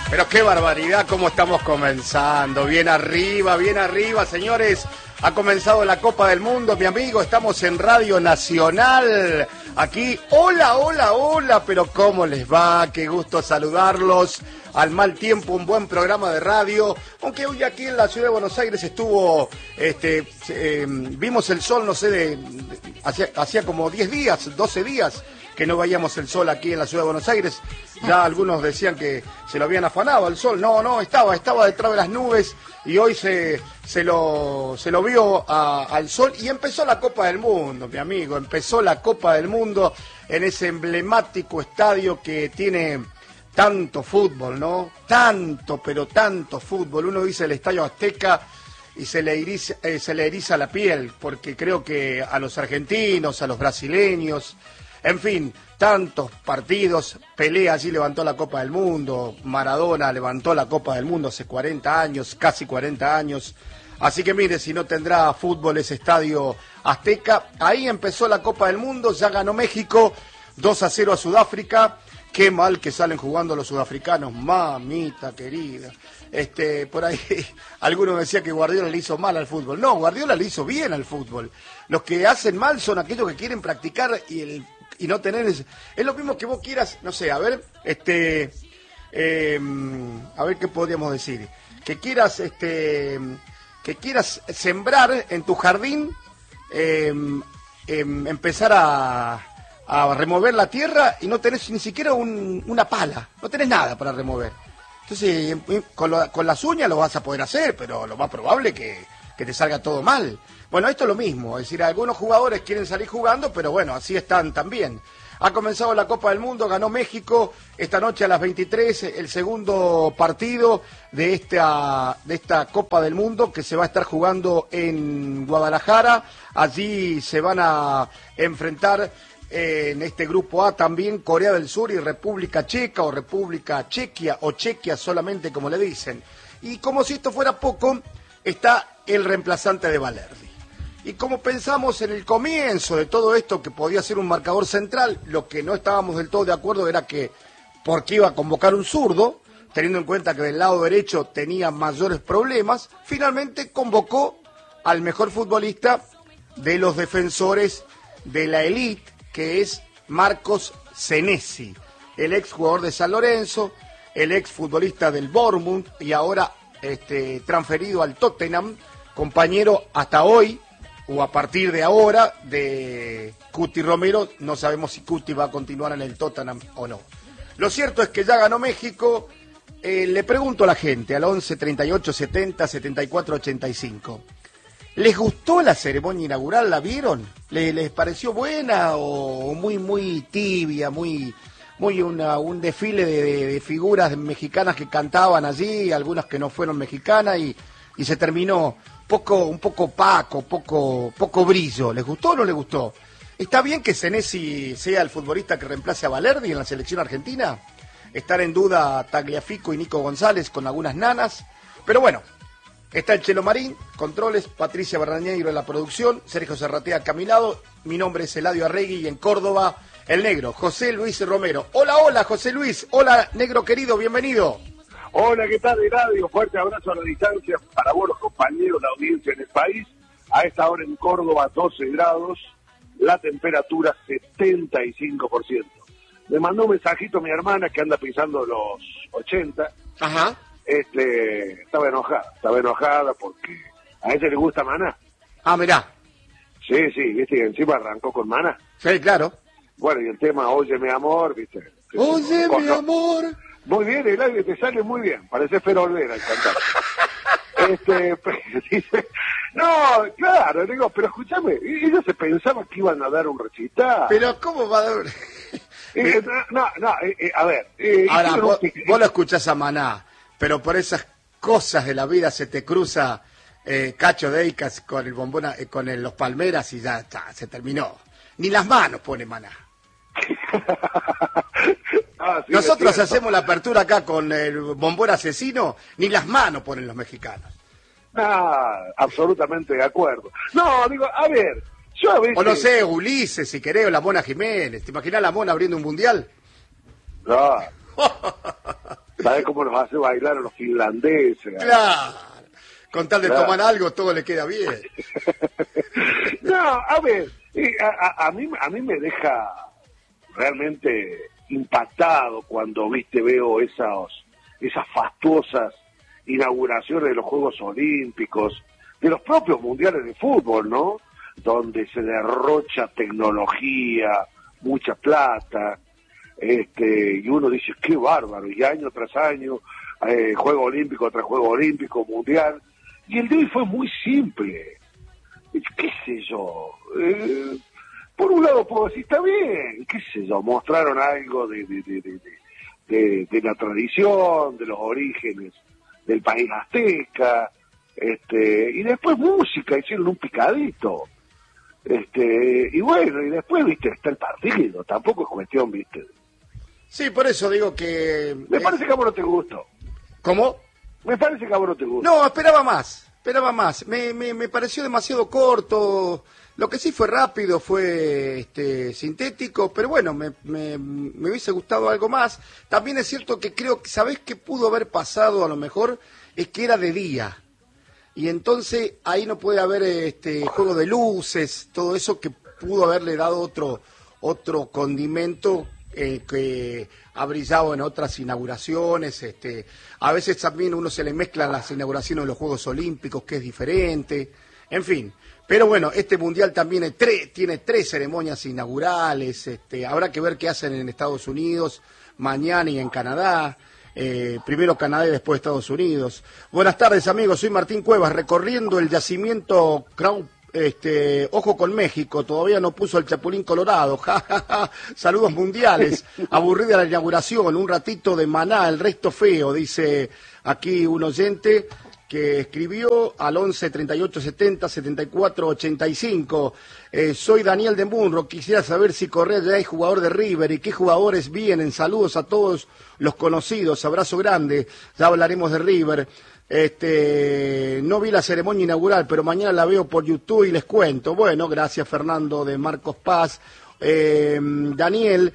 Pero qué barbaridad, cómo estamos comenzando. Bien arriba, señores. Ha comenzado la Copa del Mundo, mi amigo. Estamos en Radio Nacional. Aquí, hola, pero ¿cómo les va? Qué gusto saludarlos. Al mal tiempo, un buen programa de radio. Aunque hoy aquí en la ciudad de Buenos Aires estuvo, vimos el sol, no sé, hacía como 10 días, 12 días que no veíamos el sol aquí en la ciudad de Buenos Aires. Ya algunos decían que se lo habían afanado el sol. No, estaba detrás de las nubes y hoy se lo vio al sol y empezó la Copa del Mundo, mi amigo. Empezó la Copa del Mundo en ese emblemático estadio que tiene tanto fútbol, ¿no? Pero tanto fútbol. Uno dice el Estadio Azteca y se le eriza la piel, porque creo que a los argentinos, a los brasileños, en fin, tantos partidos. Pelé allí levantó la Copa del Mundo, Maradona levantó la Copa del Mundo hace 40 años, casi 40 años. Así que mire, si no tendrá fútbol ese Estadio Azteca. Ahí empezó la Copa del Mundo, ya ganó México 2-0 a Sudáfrica. Qué mal que salen jugando los sudafricanos, mamita querida. Por ahí algunos decían que Guardiola le hizo mal al fútbol. No, Guardiola le hizo bien al fútbol. Los que hacen mal son aquellos que quieren practicar y no tener... Es lo mismo que vos quieras, no sé, a ver qué podríamos decir. Que quieras sembrar en tu jardín, empezar a remover la tierra y no tenés ni siquiera una pala, no tenés nada para remover. Entonces, con las uñas lo vas a poder hacer, pero lo más probable es que te salga todo mal. Bueno, esto es lo mismo, es decir, algunos jugadores quieren salir jugando, pero bueno, así están también. Ha comenzado la Copa del Mundo, ganó México esta noche a las 23, el segundo partido de esta Copa del Mundo que se va a estar jugando en Guadalajara. Allí se van a enfrentar en este grupo A también Corea del Sur y República Checa o República Chequia o Chequia solamente como le dicen. Y como si esto fuera poco, está el reemplazante de Balerdi. Y como pensamos en el comienzo de todo esto que podía ser un marcador central, lo que no estábamos del todo de acuerdo era que por qué iba a convocar un zurdo, teniendo en cuenta que del lado derecho tenía mayores problemas, finalmente convocó al mejor futbolista de los defensores de la élite, que es Marcos Senesi, el ex jugador de San Lorenzo, el ex futbolista del Bournemouth y ahora transferido al Tottenham, compañero hasta hoy o a partir de ahora de Cuti Romero. No sabemos si Cuti va a continuar en el Tottenham o no. Lo cierto es que ya ganó México. Le pregunto a la gente al 11 38 70 74 85. ¿Les gustó la ceremonia inaugural? ¿La vieron? ¿Les pareció buena o muy tibia, un desfile de figuras mexicanas que cantaban allí, algunas que no fueron mexicanas y se terminó un poco opaco, poco brillo? ¿Les gustó o no les gustó? ¿Está bien que Senesi sea el futbolista que reemplace a Balerdi en la selección argentina? Están en duda Tagliafico y Nico González con algunas nanas, pero bueno. Está el Chelo Marín, controles, Patricia Barrañeiro en la producción, Sergio Serratea Caminado, mi nombre es Eladio Arregui y en Córdoba, el negro, José Luis Romero. Hola, José Luis, hola, negro querido, bienvenido. Hola, ¿qué tal, Eladio? Fuerte abrazo a la distancia para vos, los compañeros, la audiencia en el país. A esta hora en Córdoba, 12 grados, la temperatura 75%. Me mandó un mensajito mi hermana que anda pisando los 80. Ajá. Estaba enojada porque a ella le gusta Maná. Ah, mirá. Sí, viste, y encima arrancó con Maná. Sí, claro. Bueno, y el tema Oye mi amor, viste. Oye mi amor. Muy bien, Eladio, te sale muy bien, parece Fero Olvera el cantante. Dice, no, claro, digo, pero escúchame, ellos se pensaban que iban a dar un recital. Pero ¿cómo va a dar? A ver. Ahora, vos lo escuchás a Maná, pero por esas cosas de la vida se te cruza Cacho Deicas con el bombón, los Palmeras y ya está, se terminó. Ni las manos pone Maná. Sí, nosotros hacemos la apertura acá con el bombón asesino, ni las manos ponen los mexicanos. Absolutamente de acuerdo. No, digo, a ver, yo a veces... O no sé, Ulises, si querés, o la Mona Jiménez. ¿Te imaginás la Mona abriendo un mundial? No. ¿Sabés cómo nos hace bailar a los finlandeses? Claro. Con tal de tomar algo, todo le queda bien. No, a ver, a mí me deja realmente impactado cuando, veo esas fastuosas inauguraciones de los Juegos Olímpicos, de los propios mundiales de fútbol, ¿no? Donde se derrocha tecnología, mucha plata, y uno dice, qué bárbaro, y año tras año, Juego Olímpico tras Juego Olímpico, Mundial, y el de hoy fue muy simple, qué sé yo, por un lado puedo decir, está bien, qué sé yo, mostraron algo de la tradición, de los orígenes del país azteca, y después música, hicieron un picadito, y bueno, y después, está el partido, tampoco es cuestión, Sí, por eso digo que... Me parece que a vos no te gustó. ¿Cómo? Me parece que a vos no te gustó. No, esperaba más. Me pareció demasiado corto. Lo que sí fue rápido, fue sintético, pero bueno, me hubiese gustado algo más. También es cierto que creo que, ¿sabés qué pudo haber pasado a lo mejor? Es que era de día. Y entonces ahí no puede haber juego de luces, todo eso que pudo haberle dado otro condimento que ha brillado en otras inauguraciones. A veces también uno se le mezclan las inauguraciones de los Juegos Olímpicos, que es diferente, en fin. Pero bueno, este mundial también tiene 3 ceremonias inaugurales. Habrá que ver qué hacen en Estados Unidos mañana y en Canadá. Primero Canadá y después Estados Unidos. Buenas tardes, amigos, soy Martín Cuevas, recorriendo el yacimiento Crown. Ojo con México, todavía no puso el Chapulín Colorado. Saludos mundiales. Aburrida la inauguración, un ratito de Maná, el resto feo, dice aquí un oyente que escribió al 11 38 70 74 85. Soy Daniel de Munro, quisiera saber si Correa ya es jugador de River y qué jugadores vienen. Saludos a todos los conocidos, abrazo grande, ya hablaremos de River. No vi la ceremonia inaugural, pero mañana la veo por YouTube y les cuento. Bueno, gracias Fernando de Marcos Paz. Daniel,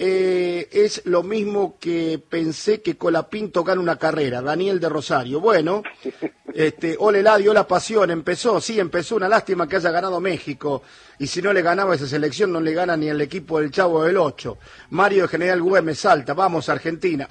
es lo mismo que pensé que Colapinto gana una carrera. Daniel de Rosario. Bueno, ole Eladio, la pasión, empezó, una lástima que haya ganado México. Y si no le ganaba esa selección, no le gana ni el equipo del Chavo del 8. Mario de General Güemes, Salta, vamos Argentina.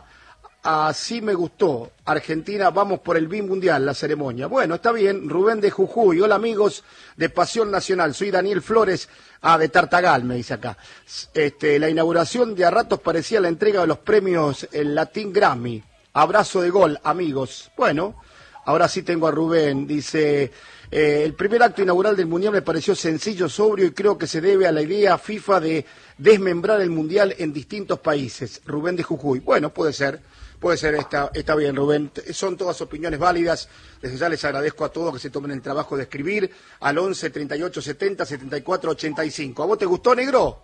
Así me gustó. Argentina, vamos por el bimundial, la ceremonia. Bueno, está bien. Rubén de Jujuy. Hola, amigos de Pasión Nacional. Soy Daniel Flores, de Tartagal, me dice acá. La inauguración de a ratos parecía la entrega de los premios el Latin Grammy. Abrazo de gol, amigos. Bueno, ahora sí tengo a Rubén. Dice, el primer acto inaugural del Mundial me pareció sencillo, sobrio y creo que se debe a la idea FIFA de desmembrar el Mundial en distintos países. Rubén de Jujuy. Bueno, puede ser, está bien, Rubén. Son todas opiniones válidas. Desde ya les agradezco a todos que se tomen el trabajo de escribir al 11 38 70 74 85. ¿A vos te gustó, negro?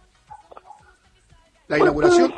¿La inauguración?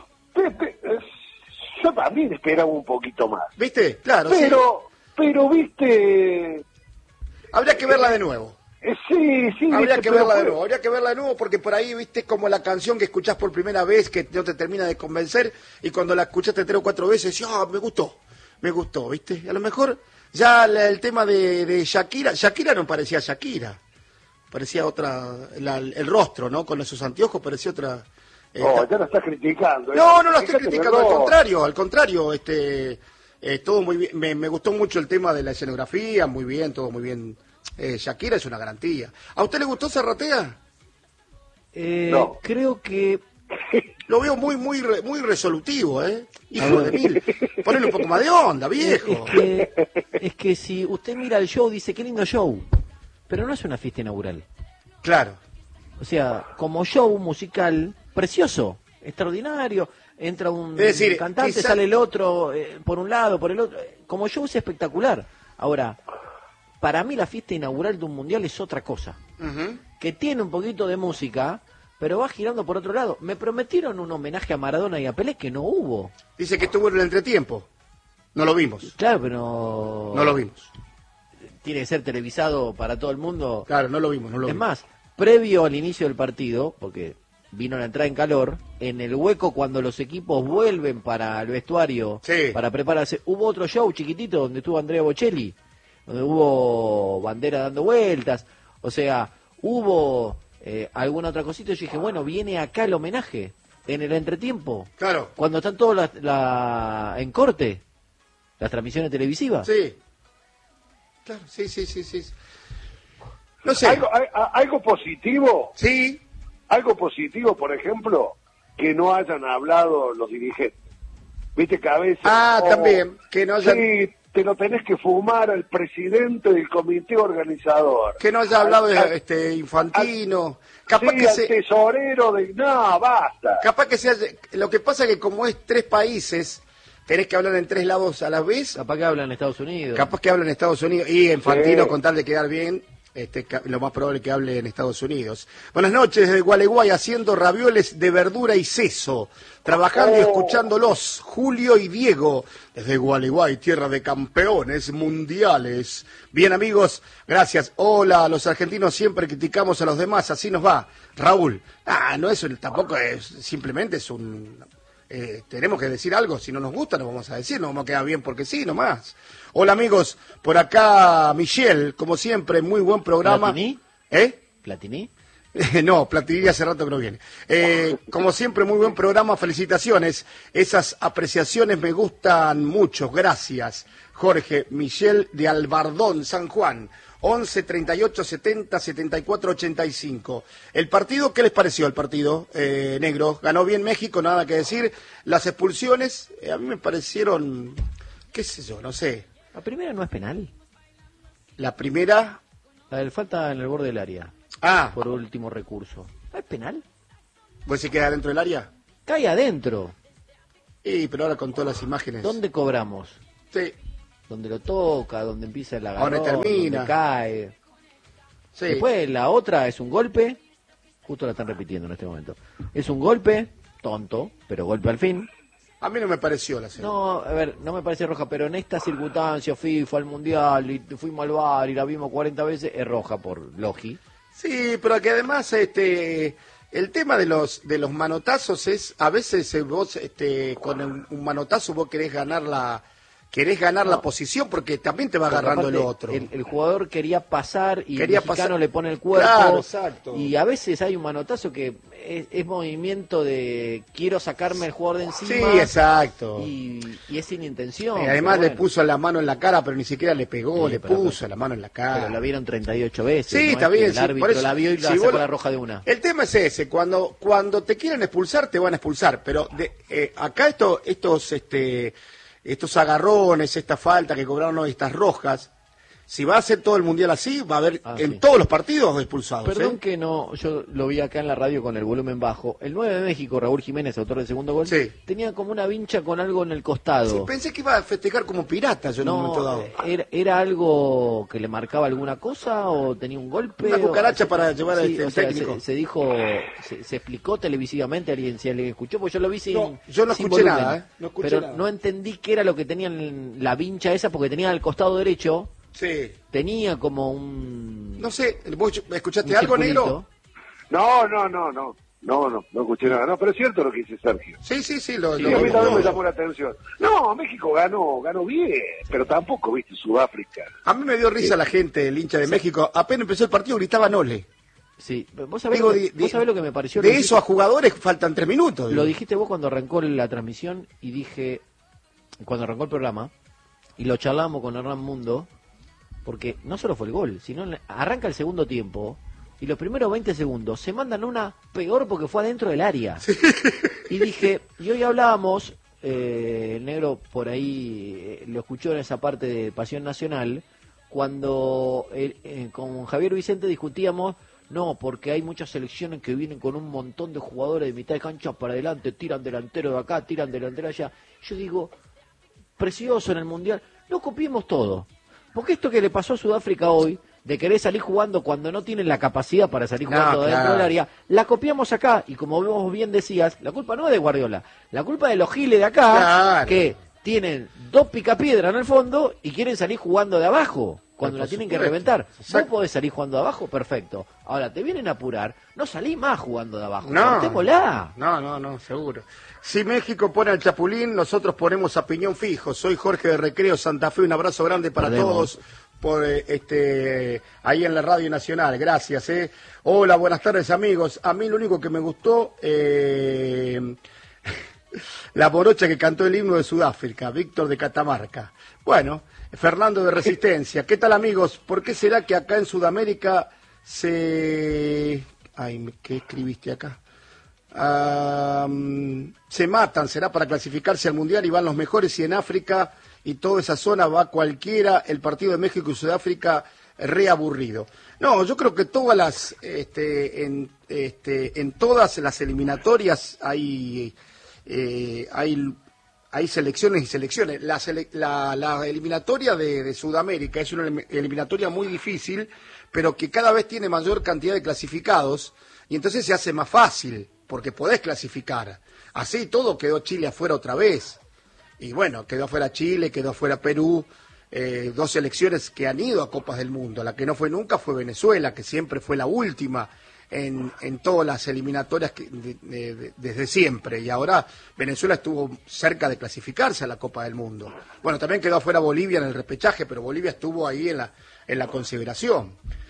Yo también esperaba un poquito más. ¿Viste? Claro, pero viste... Habría que verla de nuevo. Sí, habría que verla de nuevo porque por ahí, viste, como la canción que escuchás por primera vez que no te termina de convencer y cuando la escuchaste 3 o 4 veces, me gustó, viste. A lo mejor ya el tema de Shakira no parecía Shakira, parecía otra, el rostro, ¿no? Con esos anteojos parecía otra. Ya lo estás criticando. No la estoy criticando, al contrario, todo muy bien, me gustó mucho el tema de la escenografía, muy bien, todo muy bien. Shakira es una garantía. ¿A usted le gustó Zarratea? No. Creo que... Lo veo muy resolutivo, Hijo de mil. Ponle un poco más de onda, viejo. Es que si usted mira el show, dice, qué lindo show. Pero no es una fiesta inaugural. Claro. O sea, como show musical, precioso, extraordinario. Entra un cantante, sale el otro, por un lado, por el otro. Como show es espectacular. Ahora... Para mí la fiesta inaugural de un mundial es otra cosa, que tiene un poquito de música, pero va girando por otro lado. Me prometieron un homenaje a Maradona y a Pelé que no hubo. Dice que estuvo en el entretiempo, no lo vimos. Claro, pero... No lo vimos. Tiene que ser televisado para todo el mundo. Claro, no lo vimos. Es más, previo al inicio del partido, porque vino la entrada en calor, en el hueco cuando los equipos vuelven para el vestuario, para prepararse, hubo otro show chiquitito donde estuvo Andrea Bocelli, donde hubo bandera dando vueltas, o sea, hubo alguna otra cosita. Yo dije, bueno, viene acá el homenaje, en el entretiempo, claro, cuando están todos en corte, las transmisiones televisivas. Sí, claro, sí. No sé. ¿Algo positivo? Sí. Algo positivo, por ejemplo, que no hayan hablado los dirigentes. Viste que a veces... también, que no hayan... Sí, te lo tenés que fumar al presidente del comité organizador. Que no haya hablado Infantino. Capaz sí, que al tesorero de... No, basta. Capaz que sea... Lo que pasa es que como es 3 países, tenés que hablar en 3 lados a la vez. Capaz que hablan en Estados Unidos. Capaz que hablan en Estados Unidos. Y Infantino, con tal de quedar bien... lo más probable que hable en Estados Unidos. Buenas noches desde Gualeguay, haciendo ravioles de verdura y seso, trabajando y escuchándolos, Julio y Diego, desde Gualeguay, tierra de campeones mundiales. Bien, amigos, gracias. Hola, los argentinos siempre criticamos a los demás, así nos va. Raúl, no eso tampoco es, simplemente es un... tenemos que decir algo, si no nos gusta no vamos a decir, no vamos a quedar bien porque sí, nomás. Hola amigos, por acá Michelle, como siempre, muy buen programa. ¿Platini? ¿Platini? No, Platini hace rato que no viene. Como siempre, muy buen programa, felicitaciones. Esas apreciaciones me gustan mucho, gracias. Jorge, Michelle de Albardón, San Juan. 11 38 70 74 85. El partido, ¿qué les pareció el partido, negro? Ganó bien México, nada que decir. Las expulsiones, a mí me parecieron, qué sé yo, no sé. La primera no es penal. La primera... La del falta en el borde del área. Por último recurso. ¿No es penal? ¿Pues se queda dentro del área? Cae adentro. Pero ahora con todas las imágenes. ¿Dónde cobramos? Sí. Donde lo toca, donde empieza el agarrón, ahora termina, donde cae. Sí. Después la otra es un golpe, justo la están repitiendo en este momento. Es un golpe, tonto, pero golpe al fin. A mí no me pareció la segunda. No, a ver, no me parece roja, pero en esta circunstancia fui al Mundial y fuimos al bar y la vimos 40 veces, es roja por Logi. Sí, pero que además el tema de los manotazos es, a veces vos con un manotazo vos querés ganar la posición porque también te va agarrando el otro. El jugador quería pasar y el mexicano le pone el cuerpo. Claro, exacto. Y a veces hay un manotazo que es movimiento de quiero sacarme el jugador de encima. Sí, exacto. Y es sin intención. Además le puso la mano en la cara, pero ni siquiera le pegó, le puso la mano en la cara. Pero la vieron 38 veces. Sí, ¿no? está bien. El árbitro la vio y la sacó la roja de una. El tema es ese, cuando te quieren expulsar, te van a expulsar. Pero acá estos agarrones, esta falta que cobraron hoy, estas rojas, si va a ser todo el Mundial así, va a haber en todos los partidos expulsados. Perdón que no, yo lo vi acá en la radio con el volumen bajo. El 9 de México, Raúl Jiménez, autor del segundo gol, tenía como una vincha con algo en el costado. Sí, pensé que iba a festejar como pirata yo en un momento dado. ¿Era algo que le marcaba alguna cosa o tenía un golpe? Una cucaracha para llevar al técnico. Se dijo, se explicó televisivamente, si alguien escuchó, porque yo lo vi sin No, yo no sin escuché volumen, nada, no escuché pero nada. no entendí qué era lo que tenía en la vincha esa, porque tenía al costado derecho. Sí. Tenía como un... No sé, ¿vos escuchaste algo, negro? No escuché nada. No, pero es cierto lo que dice Sergio. Sí, a mí también me llamó la atención. No, México ganó bien, pero tampoco, viste, Sudáfrica. A mí me dio risa la gente, el hincha de México. Apenas empezó el partido gritaban ole. Sí, vos sabés lo que me pareció. De eso a jugadores faltan 3 minutos. Lo dijiste vos cuando arrancó la transmisión y dije, cuando arrancó el programa, y lo charlamos con Hernán Mundo, porque no solo fue el gol, sino arranca el segundo tiempo y los primeros 20 segundos se mandan una peor porque fue adentro del área. Sí. Y dije, y hoy hablábamos, el negro por ahí lo escuchó en esa parte de Pasión Nacional, cuando con Javier Vicente discutíamos, no, porque hay muchas selecciones que vienen con un montón de jugadores de mitad de cancha para adelante, tiran delantero de acá, tiran delantero de allá. Yo digo, precioso en el Mundial, no copiemos todo. Porque esto que le pasó a Sudáfrica hoy, de querer salir jugando cuando no tienen la capacidad para salir jugando dentro del área, la copiamos acá. Y como vos bien decías, la culpa no es de Guardiola, la culpa de los giles de acá, que tienen 2 picapiedras en el fondo y quieren salir jugando de abajo. cuando la tienen que reventar. Vos podés salir jugando de abajo, perfecto. Ahora, te vienen a apurar, no salís más jugando de abajo. Cortémosla. No, seguro. Si México pone al Chapulín, nosotros ponemos a Piñón fijo. Soy Jorge de Recreo Santa Fe, un abrazo grande para todos por ahí en la Radio Nacional. Gracias. Hola, buenas tardes, amigos. A mí lo único que me gustó, la morocha que cantó el himno de Sudáfrica, Víctor de Catamarca. Bueno, Fernando de Resistencia. ¿Qué tal, amigos? ¿Por qué será que acá en Sudamérica se... Ay, ¿qué escribiste acá? Se matan, será para clasificarse al Mundial y van los mejores, y en África y toda esa zona va cualquiera, el partido de México y Sudáfrica reaburrido. No, yo creo que todas las en todas las eliminatorias hay selecciones y selecciones. La eliminatoria de Sudamérica es una eliminatoria muy difícil, pero que cada vez tiene mayor cantidad de clasificados, y entonces se hace más fácil, porque podés clasificar. Así todo quedó Chile afuera otra vez. Y bueno, quedó afuera Chile, quedó afuera Perú, dos selecciones que han ido a Copas del Mundo. La que no fue nunca fue Venezuela, que siempre fue la última en todas las eliminatorias desde siempre. Y ahora Venezuela estuvo cerca de clasificarse a la Copa del Mundo. Bueno, también quedó afuera Bolivia en el repechaje, pero Bolivia estuvo ahí en la consideración.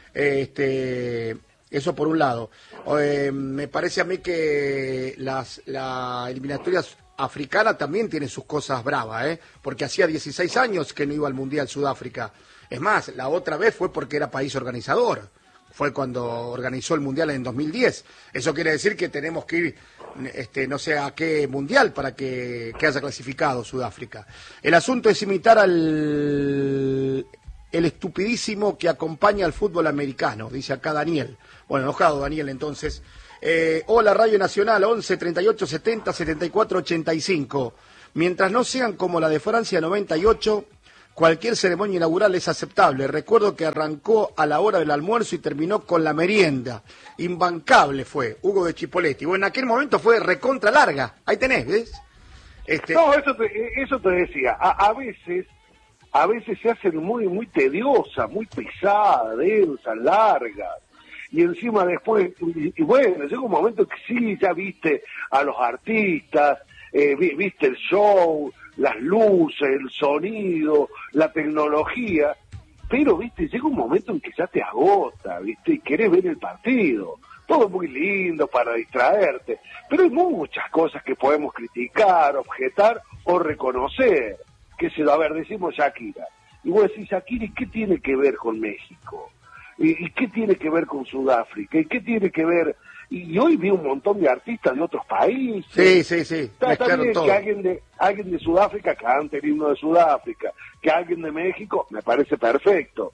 Eso por un lado. Me parece a mí que la eliminatoria africana también tiene sus cosas bravas, porque hacía 16 años que no iba al Mundial Sudáfrica. Es más, la otra vez fue porque era país organizador. Fue cuando organizó el Mundial en 2010. Eso quiere decir que tenemos que ir, no sé a qué Mundial para que haya clasificado Sudáfrica. El asunto es imitar el estupidísimo que acompaña al fútbol americano, dice acá Daniel. Bueno, enojado Daniel, entonces. Hola, Radio Nacional, 11 38 70 74 85. Mientras no sean como la de Francia 98, cualquier ceremonia inaugural es aceptable. Recuerdo que arrancó a la hora del almuerzo y terminó con la merienda. Imbancable fue, Hugo de Chipolletti. Bueno, en aquel momento fue recontra larga. Ahí tenés, ¿ves? No, eso te decía. A veces se hacen muy tediosas, muy pesadas, densas, largas. Y encima después, y bueno, llega un momento que sí, ya viste a los artistas, viste el show, las luces, el sonido, la tecnología, pero viste, llega un momento en que ya te agota, viste, y querés ver el partido. Todo muy lindo para distraerte, pero hay muchas cosas que podemos criticar, objetar o reconocer. A ver, decimos Shakira. Y vos decís, Shakira, ¿y qué tiene que ver con México? ¿Y qué tiene que ver con Sudáfrica? ¿Y qué tiene que ver? Y hoy vi un montón de artistas de otros países. Sí. Está bien todo. Que alguien de Sudáfrica cante el himno de Sudáfrica, que alguien de México, me parece perfecto.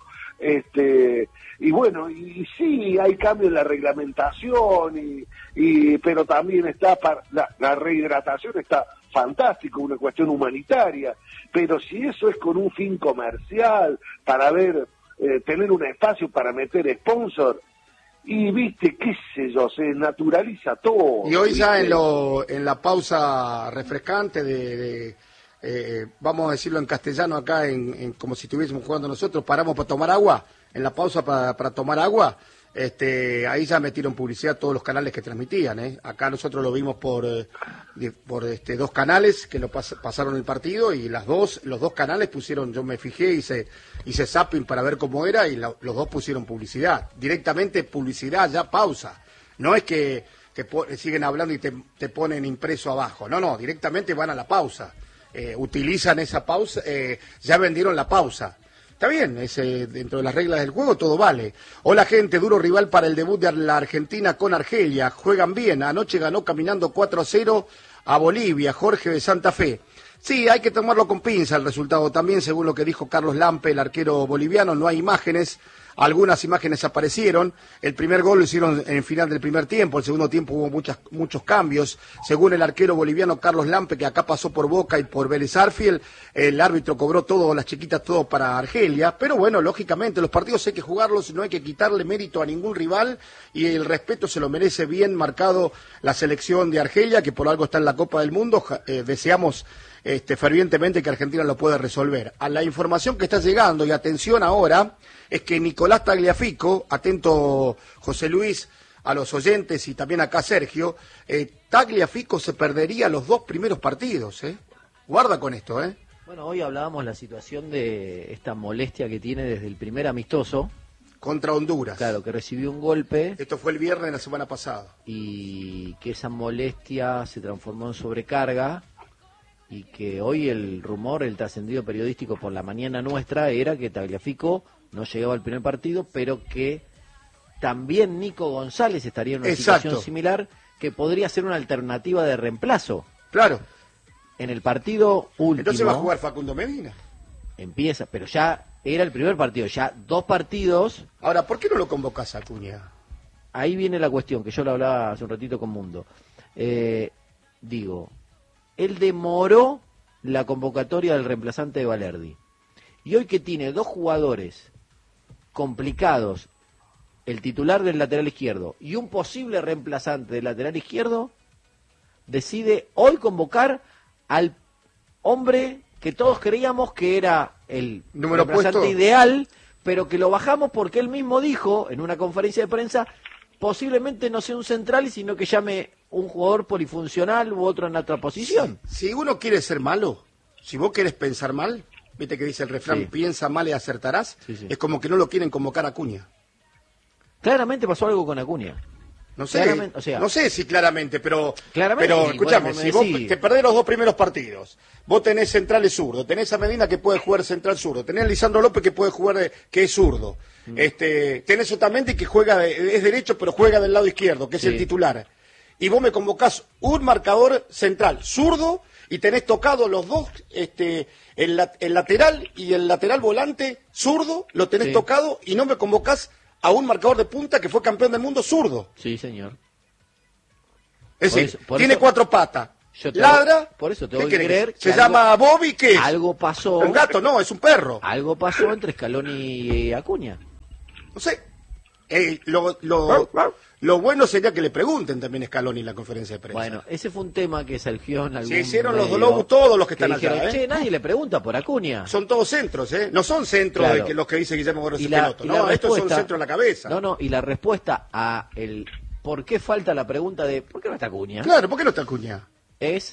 Y bueno, y sí, hay cambio en la reglamentación, pero también está la rehidratación está fantástico, una cuestión humanitaria, pero si eso es con un fin comercial, para tener un espacio para meter sponsor, y viste, qué sé yo, se naturaliza todo. Y hoy ¿viste? ya en la pausa refrescante vamos a decirlo en castellano acá, como si estuviésemos jugando nosotros, paramos para tomar agua, en la pausa para tomar agua, ahí ya metieron publicidad todos los canales que transmitían, Acá nosotros lo vimos por dos canales que lo pasaron el partido, y los dos canales pusieron, yo me fijé, hice zapping para ver cómo era, y los dos pusieron publicidad, directamente publicidad, ya pausa. No es que siguen hablando y te ponen impreso abajo, no, directamente van a la pausa, utilizan esa pausa, ya vendieron la pausa. Está bien, dentro de las reglas del juego todo vale. Hola gente, duro rival para el debut de la Argentina con Argelia. Juegan bien, anoche ganó caminando 4-0 a Bolivia, Jorge de Santa Fe. Sí, hay que tomarlo con pinza el resultado también, según lo que dijo Carlos Lampe, el arquero boliviano. No hay imágenes, algunas imágenes aparecieron. El primer gol lo hicieron en el final del primer tiempo, el segundo tiempo hubo muchos cambios. Según el arquero boliviano Carlos Lampe, que acá pasó por Boca y por Vélez Arfiel, el árbitro cobró todo, las chiquitas, todo para Argelia. Pero bueno, lógicamente, los partidos hay que jugarlos, no hay que quitarle mérito a ningún rival, y el respeto se lo merece bien marcado la selección de Argelia, que por algo está en la Copa del Mundo. Deseamos fervientemente que Argentina lo puede resolver. A la información que está llegando, y atención ahora, es que Nicolás Tagliafico, atento José Luis, a los oyentes y también acá Sergio, Tagliafico se perdería los 2 primeros partidos, Guarda con esto, Bueno, hoy hablábamos la situación de esta molestia que tiene desde el primer amistoso. Contra Honduras. Claro, que recibió un golpe. Esto fue el viernes de la semana pasada. Y que esa molestia se transformó en sobrecarga y que hoy el rumor, el trascendido periodístico por la mañana nuestra era que Tagliafico no llegaba al primer partido, pero que también Nico González estaría en una situación similar, que podría ser una alternativa de reemplazo. Claro. En el partido último... Entonces va a jugar Facundo Medina. Empieza, pero ya era el primer partido, ya 2 partidos... Ahora, ¿por qué no lo convocás a Acuña? Ahí viene la cuestión, que yo lo hablaba hace un ratito con Mundo. Digo, él demoró la convocatoria del reemplazante de Valerdi. Y hoy que tiene 2 jugadores complicados, el titular del lateral izquierdo y un posible reemplazante del lateral izquierdo, decide hoy convocar al hombre que todos creíamos que era el reemplazante ideal, pero que lo bajamos porque él mismo dijo en una conferencia de prensa, posiblemente no sea un central, sino que llame un jugador polifuncional u otro en otra posición. Si uno quiere ser malo, si vos querés pensar mal, viste que dice el refrán, piensa mal y acertarás, es como que no lo quieren convocar a Acuña. Claramente pasó algo con Acuña. No sé, o sea, no sé si claramente, pero escúchame, si vos te perdés los 2 primeros partidos, vos tenés centrales zurdo, tenés a Medina que puede jugar central zurdo, tenés a Lisandro López que puede jugar que es zurdo, tenés Otamendi que juega es derecho pero juega del lado izquierdo, que es el titular, y vos me convocás un marcador central zurdo y tenés tocado los 2, el lateral y el lateral volante zurdo, lo tenés tocado y no me convocás a un marcador de punta que fue campeón del mundo zurdo. Sí, señor. Es decir, tiene 4 patas. Ladra. Por eso tengo que creer que se llama Bobby, ¿qué es? Algo pasó. Un gato, no, es un perro. Algo pasó entre Scaloni y Acuña. No sé. Lo bueno sería que le pregunten también a Scaloni en la conferencia de prensa. Bueno, ese fue un tema que surgió en algún Se hicieron los Dolobus todos los que están dijeron, allá, nadie le pregunta por Acuña. Son todos centros, No son centros de que los que dice Guillermo Gorosito Peloto. No, estos son centros en la cabeza. No, y la respuesta a el por qué falta la pregunta de ¿por qué no está Acuña? Claro, ¿por qué no está Acuña? Es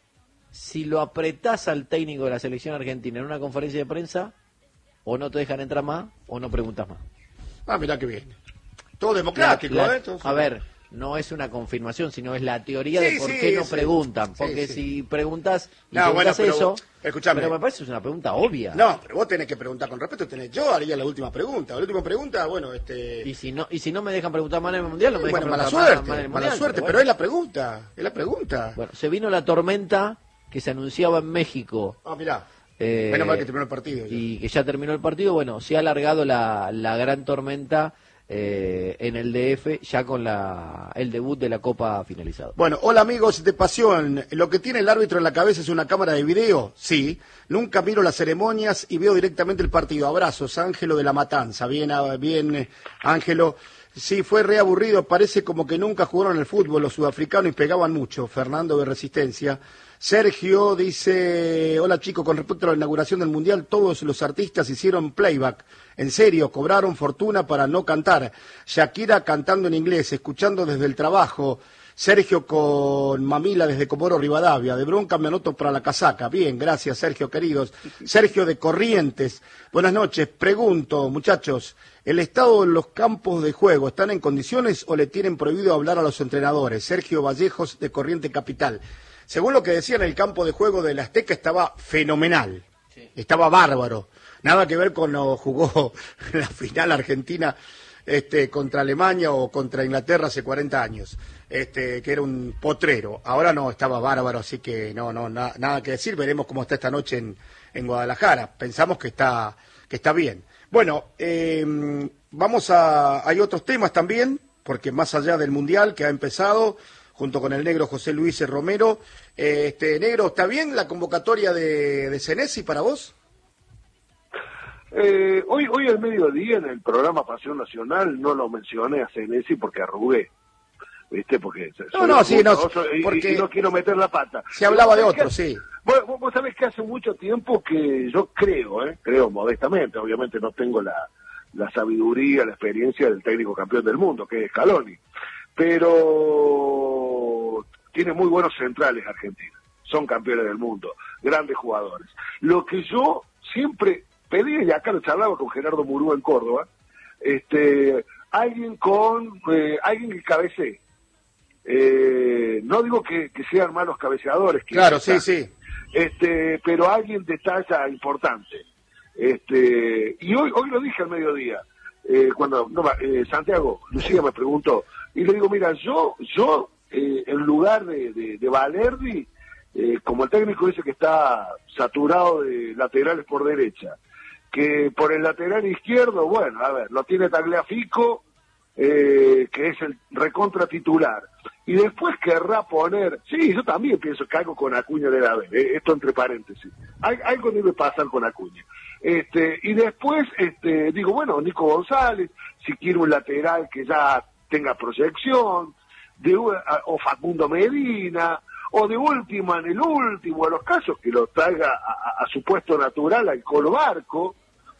si lo apretás al técnico de la selección argentina en una conferencia de prensa, o no te dejan entrar más, o no preguntas más. Ah, mirá que bien. Todo democrático, A ver, no es una confirmación, sino es la teoría de por qué no preguntan. Porque si preguntas eso, escuchame, pero me parece que es una pregunta obvia. No, pero vos tenés que preguntar con respeto. Yo haría la última pregunta. La última pregunta, bueno, Y si no me dejan preguntar más en el Mundial, no me dejan preguntar más en el Mundial. Mala suerte, pero es la pregunta. Bueno, se vino la tormenta que se anunciaba en México. Ah, mirá. Menos mal que terminó el partido. Y que ya terminó el partido. Bueno, se ha alargado la gran tormenta en el DF, ya con el debut de la Copa finalizado. Bueno, hola amigos de Pasión. ¿Lo que tiene el árbitro en la cabeza es una cámara de video? Sí. Nunca miro las ceremonias y veo directamente el partido. Abrazos, Ángelo de la Matanza. Bien, Ángelo. Sí, fue re aburrido. Parece como que nunca jugaron el fútbol. Los sudafricanos y pegaban mucho. Fernando de Resistencia. Sergio dice, hola chicos, con respecto a la inauguración del Mundial, todos los artistas hicieron playback. En serio, cobraron fortuna para no cantar. Shakira cantando en inglés, escuchando desde el trabajo. Sergio con Mamila desde Comodoro Rivadavia. De bronca me anoto para la casaca. Bien, gracias Sergio, queridos. Sergio de Corrientes. Buenas noches. Pregunto, muchachos, ¿el estado de los campos de juego están en condiciones o le tienen prohibido hablar a los entrenadores? Sergio Vallejos de Corrientes Capital. Según lo que decían, el campo de juego del Azteca estaba fenomenal, estaba bárbaro, nada que ver con cuando jugó la final Argentina contra Alemania o contra Inglaterra hace 40 años, que era un potrero. Ahora no, estaba bárbaro, así que nada que decir. Veremos cómo está esta noche en Guadalajara. Pensamos que está bien. Bueno, hay otros temas también, porque más allá del Mundial que ha empezado, junto con el negro José Luis Romero. Negro, ¿está bien la convocatoria de Senesi para vos? Hoy al mediodía en el programa Pasión Nacional no lo mencioné a Senesi porque arrugué. ¿viste? Porque porque no quiero meter la pata. Se hablaba de otro, sí. Vos sabés que hace mucho tiempo que yo creo modestamente, obviamente no tengo la sabiduría, la experiencia del técnico campeón del mundo, que es Scaloni, pero tiene muy buenos centrales Argentina, son campeones del mundo, grandes jugadores. Lo que yo siempre pedí, y acá lo charlaba con Gerardo Murúa en Córdoba, alguien que cabecee. No digo que sean malos cabeceadores, claro, sí, pero alguien de talla importante. Y hoy lo dije al mediodía, cuando Santiago Lucía me preguntó, y le digo, mira, yo en lugar de Valerdi, como el técnico dice que está saturado de laterales por derecha, que por el lateral izquierdo, bueno, a ver, lo tiene Tagliafico, que es el recontra titular, y después querrá poner, sí, yo también pienso que algo con Acuña debe haber, esto entre paréntesis, algo debe pasar con Acuña, y después digo, bueno, Nico González, si quiere un lateral que ya tenga proyección, o Facundo Medina, o de última, en el último de los casos, que lo traiga a su puesto natural al Colo Barco,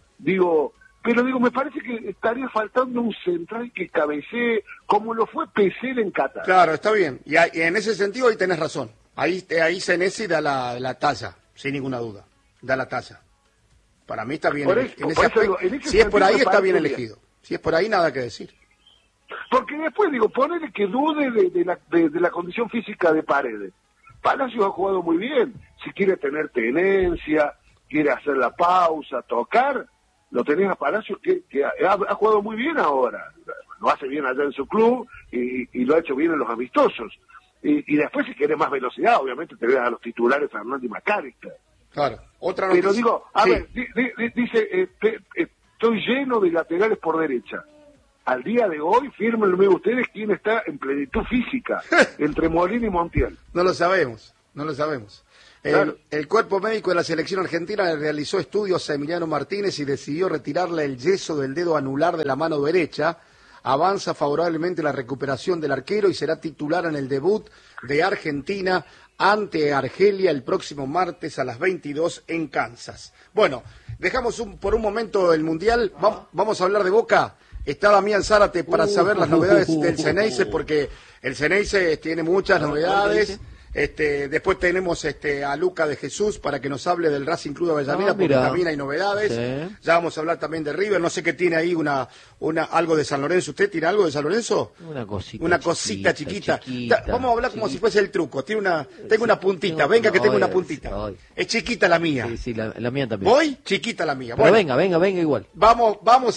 pero me parece que estaría faltando un central que cabecee como lo fue Pesel en Qatar. Claro, está bien. Y en ese sentido ahí tenés razón. Ahí Senesi da la talla, sin ninguna duda. Da la talla. Para mí está bien. Si es por ahí, está bien elegido. Si es por ahí, nada que decir. Porque después, ponele que dude de la condición física de Paredes. Palacios ha jugado muy bien. Si quiere tener tenencia, quiere hacer la pausa, tocar, lo tenés a Palacios que ha jugado muy bien ahora. Lo hace bien allá en su club y lo ha hecho bien en los amistosos. Y después, si querés más velocidad, obviamente te a los titulares Fernández y McAllister. Claro, otra noticia. Pero digo, dice, estoy lleno de laterales por derecha. Al día de hoy, fírmenme ustedes quién está en plenitud física entre Molina y Montiel. No lo sabemos. Claro. El cuerpo médico de la selección argentina le realizó estudios a Emiliano Martínez y decidió retirarle el yeso del dedo anular de la mano derecha. Avanza favorablemente la recuperación del arquero y será titular en el debut de Argentina ante Argelia el próximo martes a las 22 en Kansas. Bueno, dejamos por un momento el Mundial. Vamos a hablar de Boca. Está Damián Zárate para saber las novedades del Xeneize, porque el Xeneize tiene muchas novedades. Después tenemos a Luca de Jesús para que nos hable del Racing Club de Avellaneda, porque también hay novedades. Sí. Ya vamos a hablar también de River. No sé qué tiene ahí algo de San Lorenzo. ¿Usted tiene algo de San Lorenzo? Una cosita chiquita. Vamos a hablar como si fuese el truco. Tengo una puntita. Venga que tengo una puntita. Es chiquita la mía. Sí, la mía también. ¿Voy? Chiquita la mía. Pero bueno, venga igual. Vamos,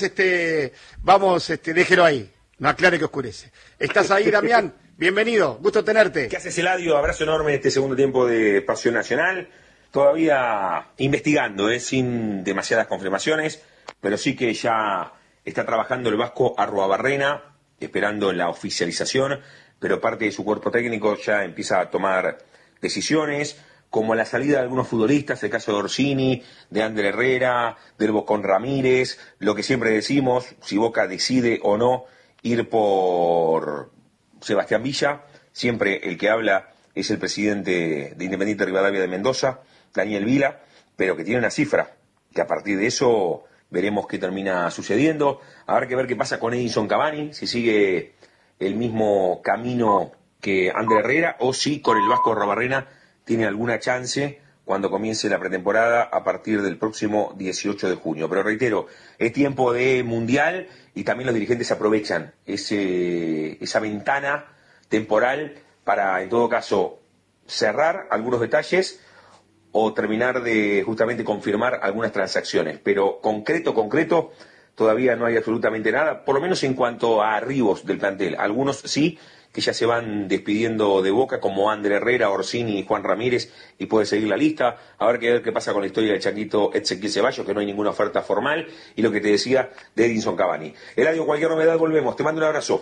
déjelo ahí. No aclare que oscurece. ¿Estás ahí, Damián? Bienvenido, gusto tenerte. ¿Qué haces, Eladio? Abrazo enorme en este segundo tiempo de Pasión Nacional. Todavía investigando, sin demasiadas confirmaciones, pero sí que ya está trabajando el vasco Arruabarrena, esperando la oficialización, pero parte de su cuerpo técnico ya empieza a tomar decisiones, como la salida de algunos futbolistas, el caso de Orsini, de Ander Herrera, del Bocón Ramírez, lo que siempre decimos, si Boca decide o no ir por Sebastián Villa, siempre el que habla es el presidente de Independiente Rivadavia de Mendoza, Daniel Vila, pero que tiene una cifra, que a partir de eso veremos qué termina sucediendo. Habrá que ver qué pasa con Edinson Cavani, si sigue el mismo camino que Ander Herrera, o si con el Vasco Arruabarrena tiene alguna chance cuando comience la pretemporada a partir del próximo 18 de junio. Pero reitero, es tiempo de Mundial y también los dirigentes aprovechan esa ventana temporal para, en todo caso, cerrar algunos detalles o terminar de justamente confirmar algunas transacciones. Pero concreto, todavía no hay absolutamente nada, por lo menos en cuanto a arribos del plantel. Algunos sí, que ya se van despidiendo de Boca, como Ander Herrera, Orsini y Juan Ramírez, y puede seguir la lista. Habrá que ver qué pasa con la historia del Chaquito Ezequiel Ceballos, que no hay ninguna oferta formal, y lo que te decía de Edinson Cavani. Eladio, cualquier novedad volvemos. Te mando un abrazo.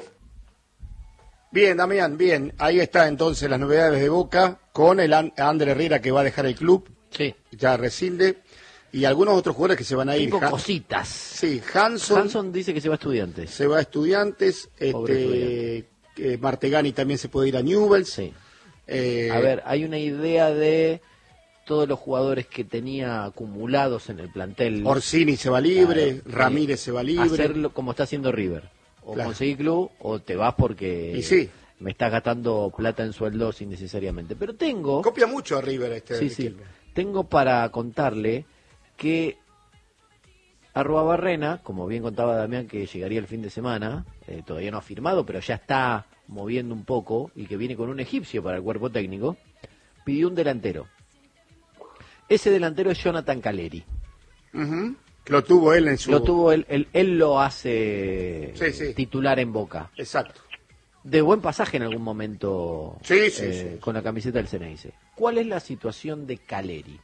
Bien, Damián, bien. Ahí está entonces las novedades de Boca, con el Ander Herrera que va a dejar el club, sí, ya rescinde, y algunos otros jugadores que se van a ir. Tengo cositas. Sí, Hanson dice que se va a Estudiantes. Se va a Estudiantes. Martegani también se puede ir a Newell's. Sí. A ver, hay una idea de todos los jugadores que tenía acumulados en el plantel. Orsini se va libre, Ramírez se va libre. Hacerlo como está haciendo River. O conseguir club o te vas porque me estás gastando plata en sueldos innecesariamente. Pero tengo... Copia mucho a River Sí. Tengo para contarle que Arruabarrena, como bien contaba Damián, que llegaría el fin de semana, todavía no ha firmado, pero ya está moviendo un poco, y que viene con un egipcio para el cuerpo técnico, pidió un delantero. Ese delantero es Jonathan Caleri. Lo tuvo él en su... Lo tuvo él lo hace titular en Boca. Exacto. De buen pasaje en algún momento con la camiseta del Ceneice. ¿Cuál es la situación de Caleri?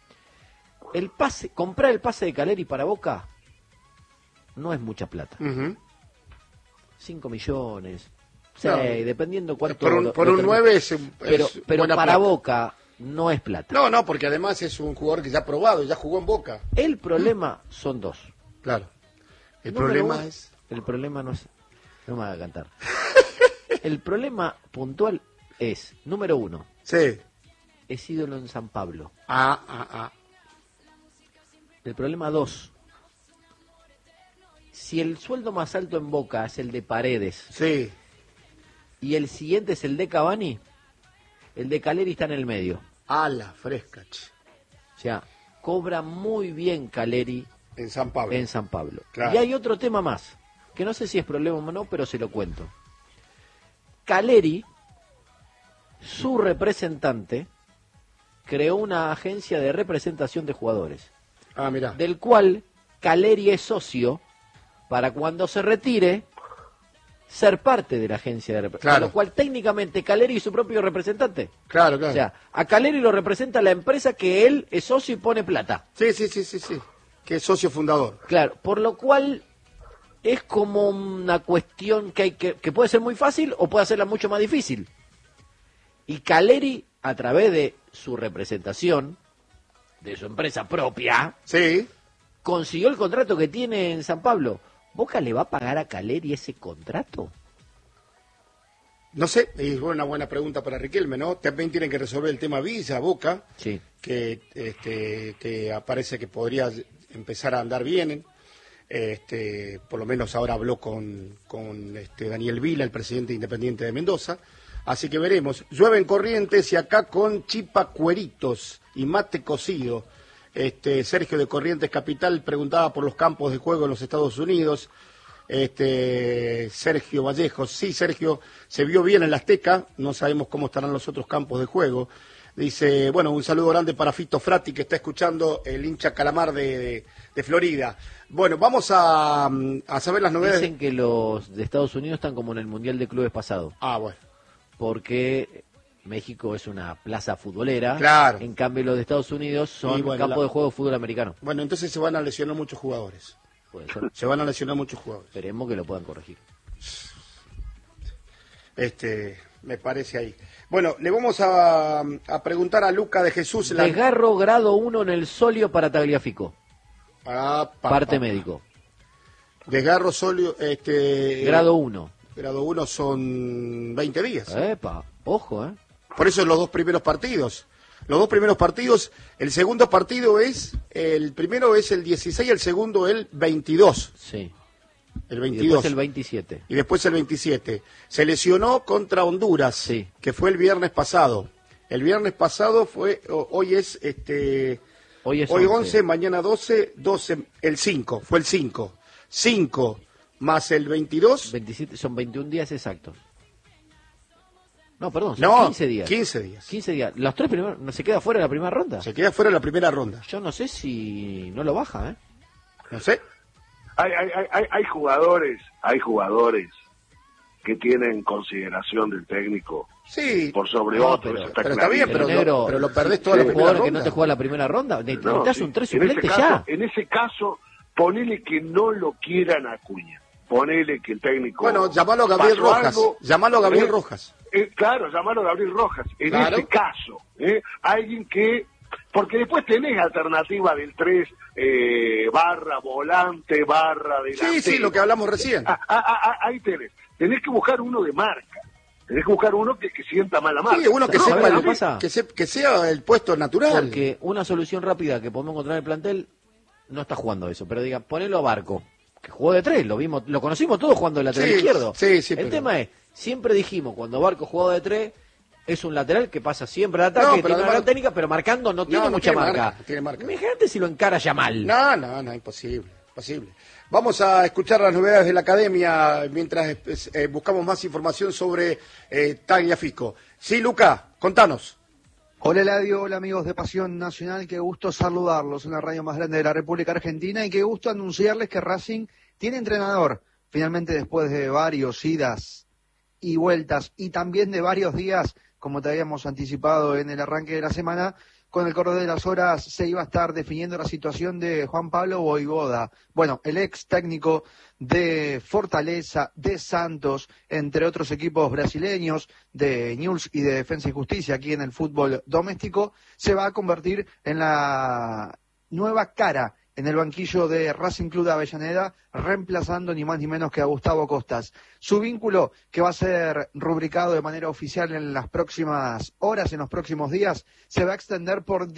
Comprar el pase de Caleri para Boca no es mucha plata. 5 millones, 6, dependiendo cuánto... Por un 9 es pero para plata. Boca no es plata. No, porque además es un jugador que ya ha probado, ya jugó en Boca. El problema son dos. Claro. El problema no es... No me haga cantar. El problema puntual es, número 1. Sí. Es ídolo en San Pablo. El problema 2. Si el sueldo más alto en Boca es el de Paredes. Sí. Y el siguiente es el de Cavani, el de Caleri está en el medio. La fresca. O sea, cobra muy bien Caleri en San Pablo. Claro. Y hay otro tema más, que no sé si es problema o no, pero se lo cuento. Caleri, su representante, creó una agencia de representación de jugadores. Mira. Del cual Caleri es socio para cuando se retire ser parte de la agencia de representación. Claro. Con lo cual técnicamente Caleri es su propio representante. Claro. O sea, a Caleri lo representa la empresa que él es socio y pone plata. Sí. Que es socio fundador. Claro, por lo cual es como una cuestión que puede ser muy fácil o puede hacerla mucho más difícil. Y Caleri, a través de su representación, de su empresa propia, consiguió el contrato que tiene en San Pablo. ¿Boca le va a pagar a Caleri ese contrato? No sé, es una buena pregunta para Riquelme, ¿no? También tienen que resolver el tema Villa, Boca, que parece que podría empezar a andar bien. Por lo menos ahora habló con Daniel Vila, el presidente independiente de Mendoza. Así que veremos. Llueve en Corrientes y acá con chipa cueritos y mate cocido. Sergio de Corrientes Capital preguntaba por los campos de juego en los Estados Unidos. Sergio Vallejos, sí, Sergio, se vio bien en la Azteca, no sabemos cómo estarán los otros campos de juego. Dice, bueno, un saludo grande para Fito Frati, que está escuchando, el hincha Calamar de Florida. Bueno, vamos a saber las novedades. Dicen que los de Estados Unidos están como en el Mundial de Clubes pasado. Bueno. Porque México es una plaza futbolera. Claro. En cambio, los de Estados Unidos son campo de juego de fútbol americano. Bueno, entonces se van a lesionar muchos jugadores. Puede ser. Se van a lesionar muchos jugadores. Esperemos que lo puedan corregir. Me parece ahí. Bueno, le vamos a preguntar a Luca de Jesús. Desgarro grado 1 en el solio para Tagliafico. Parte médico. Desgarro solio, grado 1. Grado 1 son 20 días. Ojo, Por eso los dos primeros partidos. Los dos primeros partidos, el segundo partido el primero es el 16 y el segundo el 22. Sí. El 22. Y después el 27. Y después el 27. Se lesionó contra Honduras, que fue el viernes pasado. El viernes pasado fue, hoy es 11, mañana 12, el 5, fue el 5. 5 más el 22. 27, son 21 días exactos. No, perdón, son 15 días. 15 días. 15 días. Los tres primeros, ¿no se queda fuera de la primera ronda? Se queda fuera de la primera ronda. Yo no sé si no lo baja, No sé. Hay jugadores que tienen consideración del técnico. Sí. Por sobre otros. Pero está bien, pero lo perdés toda la primera ronda. Que no te juega la primera ronda, necesitas un 3 suplente ya. En ese caso, ponele que no lo quieran a Acuña. Ponele que el técnico... Bueno, llamalo a Gabriel Rojas. Llamalo a Gabriel Rojas. Claro, llamalo a Gabriel Rojas. En ese caso, alguien que Porque después tenés alternativa del 3, barra volante, barra delantero. Sí, lo que hablamos recién. Ahí tenés que buscar uno de marca. Tenés que buscar uno que sienta mal la marca. Sí, uno que sepa que sea el puesto natural. Porque una solución rápida que podemos encontrar en el plantel, no está jugando eso, pero diga, ponelo a Barco, que jugó de 3, lo conocimos todos jugando de lateral izquierdo. El tema es, siempre dijimos, cuando Barco jugó de 3, es un lateral que pasa siempre al ataque, tiene una gran técnica, pero marcando no tiene mucha marca. Imagínate si lo encara ya mal. No, imposible. Vamos a escuchar las novedades de la academia mientras buscamos más información sobre Tagliafico. Sí, Luca, contanos. Hola Eladio, hola amigos de Pasión Nacional, qué gusto saludarlos en la radio más grande de la República Argentina y qué gusto anunciarles que Racing tiene entrenador. Finalmente, después de varios idas y vueltas y también de varios días, como te habíamos anticipado en el arranque de la semana, con el correr de las horas se iba a estar definiendo la situación de Juan Pablo Vojvoda. Bueno, el ex técnico de Fortaleza, de Santos, entre otros equipos brasileños, de Newell's y de Defensa y Justicia aquí en el fútbol doméstico, se va a convertir en la nueva cara en el banquillo de Racing Club de Avellaneda, reemplazando ni más ni menos que a Gustavo Costas. Su vínculo, que va a ser rubricado de manera oficial en las próximas horas, en los próximos días, se va a extender por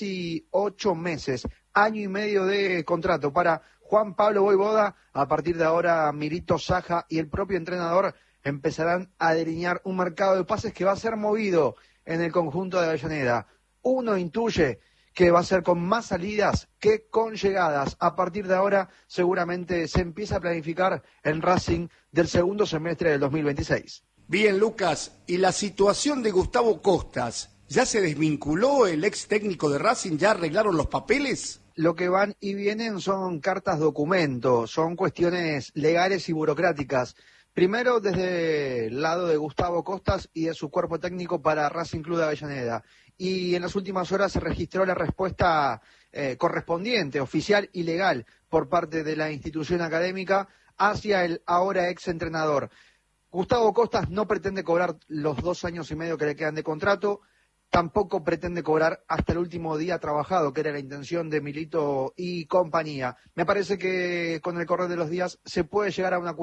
18 meses, año y medio de contrato para Juan Pablo Vojvoda. A partir de ahora, Milito Saja y el propio entrenador empezarán a delinear un mercado de pases que va a ser movido en el conjunto de Avellaneda. Uno intuye que va a ser con más salidas que con llegadas. A partir de ahora, seguramente se empieza a planificar el Racing del segundo semestre del 2026. Bien, Lucas, ¿y la situación de Gustavo Costas? ¿Ya se desvinculó el ex técnico de Racing? ¿Ya arreglaron los papeles? Lo que van y vienen son cartas documento, son cuestiones legales y burocráticas. Primero desde el lado de Gustavo Costas y de su cuerpo técnico para Racing Club de Avellaneda. Y en las últimas horas se registró la respuesta correspondiente, oficial y legal, por parte de la institución académica hacia el ahora ex entrenador. Gustavo Costas no pretende cobrar los 2 años y medio que le quedan de contrato, tampoco pretende cobrar hasta el último día trabajado, que era la intención de Milito y compañía. Me parece que con el correr de los días se puede llegar a un acuerdo